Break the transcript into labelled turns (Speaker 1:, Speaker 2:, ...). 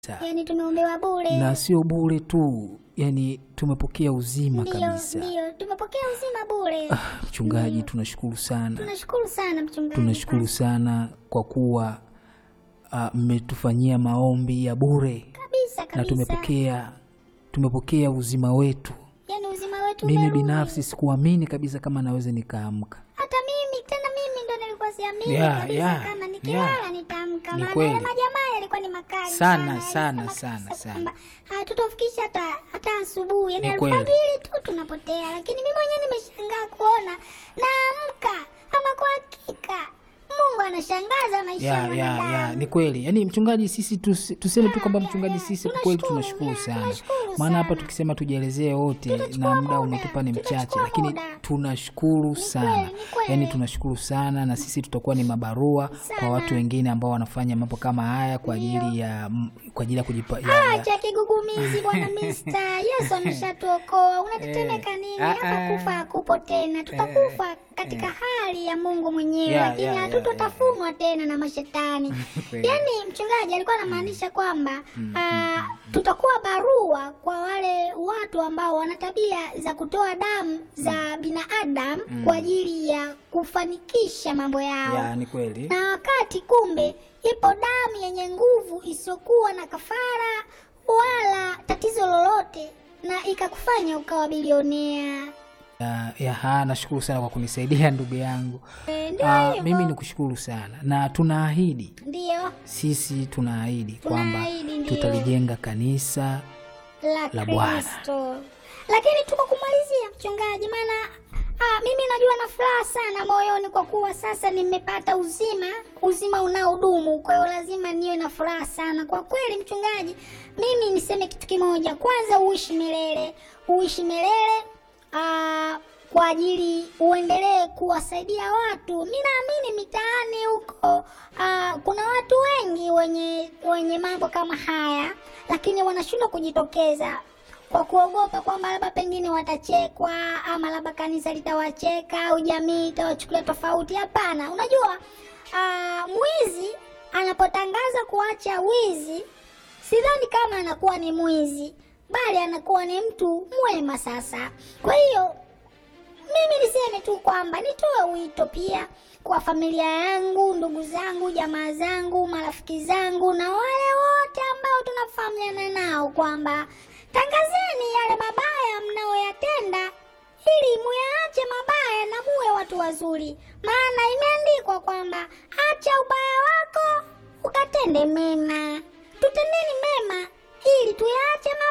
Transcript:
Speaker 1: Yani tumeombewa bure.
Speaker 2: Na sio bure tu, yani tumepokea uzima kabisa.
Speaker 1: Ndio, tumepokea uzima bure.
Speaker 2: Mchungaji, tunashukuru sana.
Speaker 1: Tunashukuru sana mchungaji.
Speaker 2: Tunashukuru sana kwa kuwa mmetufanyia maombi ya bure.
Speaker 1: Kabisa.
Speaker 2: Na tumepokea uzima wetu.
Speaker 1: Yani uzima wetu.
Speaker 2: Mimi binafsi sikuamini kabisa kama naweza nikaamka.
Speaker 1: Hata mimi ndo nilikuwa siamini kabisa kama nikilala nitaamka. Maana majamaa yalikuwa ni makali
Speaker 2: sana.
Speaker 1: Hatutofikisha hata asubuhi. Yani alfajiri tu tunapotea. Lakini mimi mwenyewe nimeshangaa kuona naamka. Ama kwa hakika Mungu anashangaza maisha yangu.
Speaker 2: Ni kweli. Yani mchungaji, sisi tuseme tu kwamba mchungaji, sisi kwa kweli tunashukuru sana. Maana hapa tukisema tujielezee wote na muda umetupa ni mchache, lakini tunashukuru sana. Yani tunashukuru sana, na sisi tutakuwa ni mabarua kwa watu wengine ambao wanafanya mambo kama haya kwa ajili ya kujipa.
Speaker 1: Acha kigugumizi bwana Mister. Yesu ameshatuokoa. Unatetemeka nini? Hapa kufa hakupo tena. Tutakufa katika hali ya Mungu mwenyewe, lakini hatutafunwa tena na mashetani. Yani mchungaji alikuwa anamaanisha kwamba tutakuwa barua kwa wale watu ambao wana tabia za kutoa damu za binadamu kwa ajili ya kufanikisha mambo yao.
Speaker 2: Ni kweli.
Speaker 1: Na wakati kumbe ipo damu yenye nguvu isiyokuwa na kafara wala tatizo lolote, na ikakufanya ukawa bilionea.
Speaker 2: Nashukuru sana kwa kunisaidia ndugu yangu. Mimi nikushukuru sana, na tunaahidi.
Speaker 1: Ndio.
Speaker 2: Sisi tunaahidi kwamba tutalijenga kanisa la Bwana.
Speaker 1: Lakini tuko kumalizia mchungaji, maana mimi najua na furaha sana moyoni kwa kuwa sasa nimepata uzima unaodumu. Kwa hiyo lazima niwe na furaha sana. Kwa kweli mchungaji, mimi niseme kitu kimoja. Kwanza uishi milele. Kwa ajili uendelee kuwasaidia watu. Mimi naamini mitaani huko kuna watu wengi wenye mambo kama haya, lakini wanashindwa kujitokeza kwa kuogopa kwamba labda pengine watachekwa, ama labda kanisa litawacheka au jamii itawachukulia tofauti. Hapana, unajua mwizi anapotangaza kuacha wizi, sidhani kama anakuwa ni mwizi, bali anakuwa ni mtu mwema. Sasa kwa hiyo mimi niseme tu kwamba nitoe wito pia kwa familia yangu, ndugu zangu, jamaa zangu, marafiki zangu na wale wote ambao tunafahamiana nao kwamba tangazeni yale mabaya mnaoyatenda ili muyaache mabaya na muwe watu wazuri. Maana imeandikwa kwamba acha ubaya wako ukatende mema. Tutendeni mema ili tuyaache mabaya.